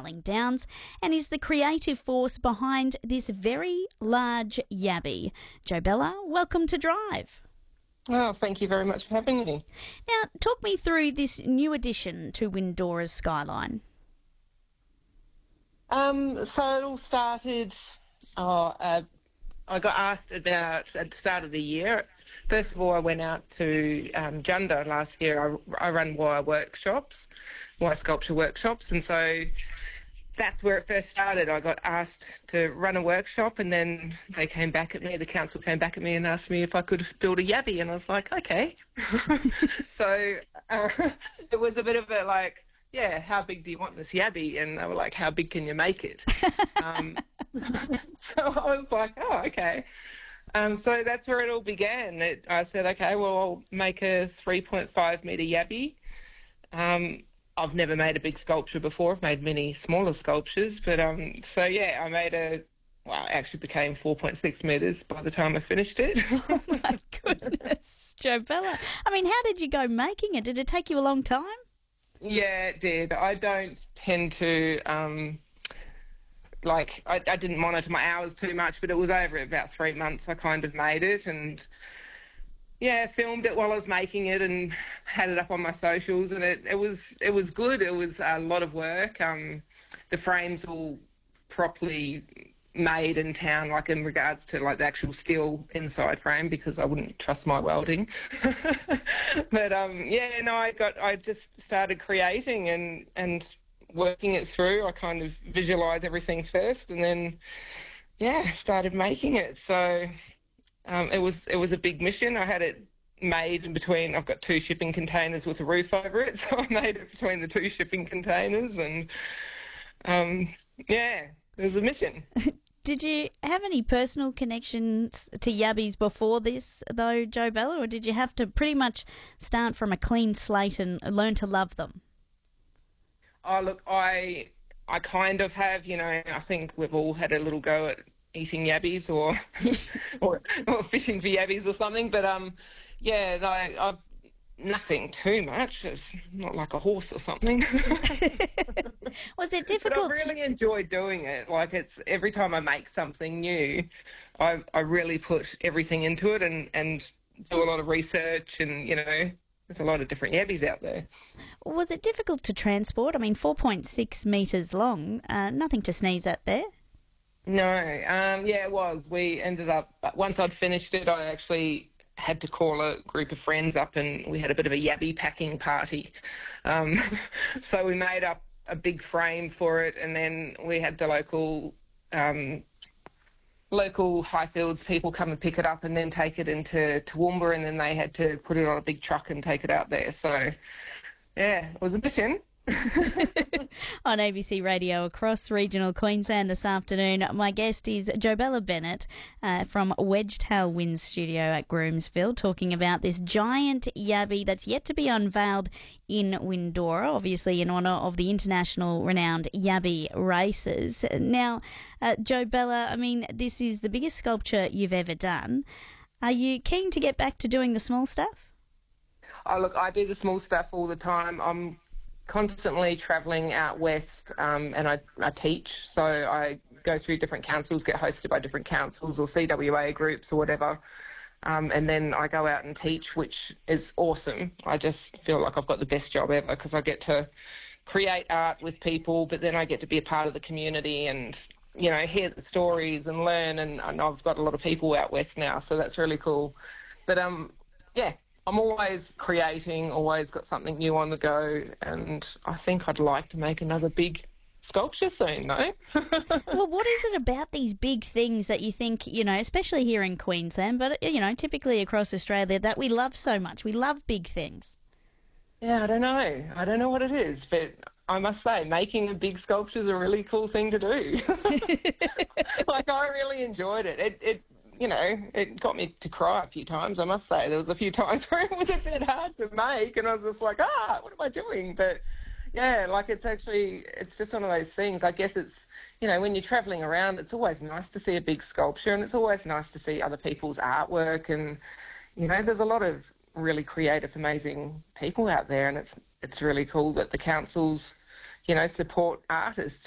Darling Downs and is the creative force behind this very large yabby. Jo Bella, welcome to Drive. Oh, thank you very much for having me. Now, talk me through this new addition to Windora's skyline. So it all started, I got asked about at the start of the year. First of all, I went out to Junda last year. I run wire sculpture workshops, and so that's where it first started. I got asked to run a workshop, and then they came back at me, the council came back at me and asked me if I could build a yabby, and I was like, okay. So it was a bit of a like, yeah, how big do you want this yabby? And they were like, how big can you make it? So I was like, oh, okay. So that's where it all began. I said, okay, well, I'll make a 3.5 metre yabby. I've never made a big sculpture before. I've made many smaller sculptures. But so, yeah, I made it actually became 4.6 metres by the time I finished it. Oh, my goodness, Jo Bella. I mean, how did you go making it? Did it take you a long time? Yeah, it did. I don't tend to, I didn't monitor my hours too much, but it was over about 3 months I kind of made it and, yeah, filmed it while I was making it and had it up on my socials, and it was good. It was a lot of work. The frames all properly made in town, like in regards to like the actual steel inside frame, because I wouldn't trust my welding. But I just started creating and working it through. I kind of visualised everything first, and then started making it. So it was a big mission. I had it made in between. I've got 2 shipping containers with a roof over it, so I made it between the 2 shipping containers, and it was a mission. Did you have any personal connections to yabbies before this, though, Jo Bella, or did you have to pretty much start from a clean slate and learn to love them? Oh, look, I kind of have, I think we've all had a little go at eating yabbies or fishing for yabbies or something, but I've nothing too much. It's not like a horse or something. Was it difficult? But I really enjoy doing it. Like, it's every time I make something new, I really put everything into it and do a lot of research, and there's a lot of different yabbies out there. Was it difficult to transport? I mean, 4.6 metres long, nothing to sneeze at there. No, it was. We ended up, once I'd finished it, I actually had to call a group of friends up, and we had a bit of a yabby packing party. So we made up a big frame for it, and then we had the local Highfields people come and pick it up and then take it into Toowoomba, and then they had to put it on a big truck and take it out there. So, yeah, it was a mission. On ABC Radio across regional Queensland this afternoon, my guest is Jo Bella Bennett from Wedgetail Wind Studio at Groomsville, talking about this giant yabby that's yet to be unveiled in Windora, obviously in honour of the international renowned yabby races. Now, Jo Bella, I mean, this is the biggest sculpture you've ever done. Are you keen to get back to doing the small stuff? Oh, look, I do the small stuff all the time. I'm constantly travelling out west, and I teach, so I go through different councils, get hosted by different councils or CWA groups or whatever, and then I go out and teach, which is awesome. I just feel like I've got the best job ever, because I get to create art with people, but then I get to be a part of the community and hear the stories and learn, and I've got a lot of people out west now, so that's really cool. But I'm always creating, always got something new on the go, and I think I'd like to make another big sculpture soon, though. Well, what is it about these big things that you think, especially here in Queensland, but, typically across Australia, that we love so much? We love big things. Yeah, I don't know. I don't know what it is, but I must say, making a big sculpture is a really cool thing to do. Like, I really enjoyed it. It got me to cry a few times, I must say. There was a few times where it was a bit hard to make, and I was just like, what am I doing? But, yeah, like, it's just one of those things. I guess it's, when you're travelling around, it's always nice to see a big sculpture, and it's always nice to see other people's artwork, and, there's a lot of really creative, amazing people out there, and it's really cool that the councils, support artists.